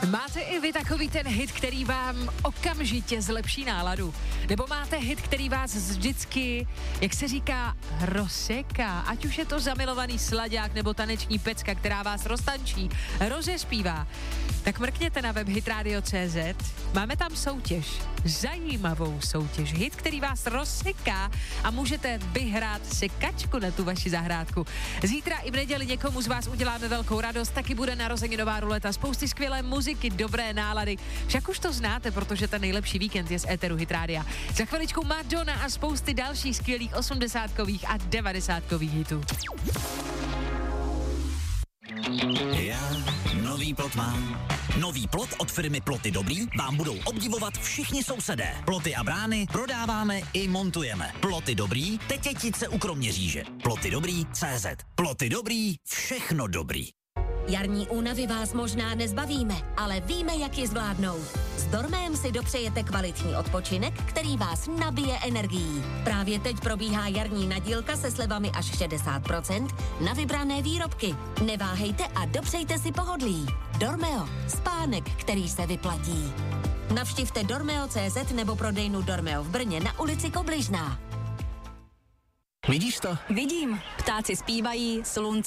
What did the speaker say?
Máte i vy takový ten hit, který vám okamžitě zlepší náladu? Nebo máte hit, který vás vždycky, jak se říká, rozseká? Ať už je to zamilovaný slaďák nebo taneční pecka, která vás roztančí, rozespívá. Tak mrkněte na web hitradio.cz. Máme tam soutěž. Zajímavou soutěž. Hit, který vás rozseká a můžete vyhrát sekačku na tu vaši zahrádku. Zítra i v neděli někomu z vás uděláme velkou radost, taky bude narozeninová ruleta, spousty skvělé muziky, dobré nálady. Však už to znáte, protože ten nejlepší víkend je z éteru Hit Rádia. Za chviličku Madonna a spousty dalších skvělých 80kových a 90kových hitů. Já nový plot mám. Nový plot od firmy Ploty Dobrý vám budou obdivovat všichni sousedé. Ploty a brány prodáváme i montujeme. Ploty Dobrý, Tetětice u Kroměříže. Ploty Dobrý, CZ. Ploty Dobrý, všechno dobrý. Jarní únavy vás možná nezbavíme, ale víme, jak ji zvládnout. S Dormem si dopřejete kvalitní odpočinek, který vás nabije energií. Právě teď probíhá jarní nadílka se slevami až 60% na vybrané výrobky. Neváhejte a dopřejte si pohodlí. Dormeo, spánek, který se vyplatí. Navštivte dormeo.cz nebo prodejnu Dormeo v Brně na ulici Kobližná. Vidíš to? Vidím. Ptáci zpívají, slunce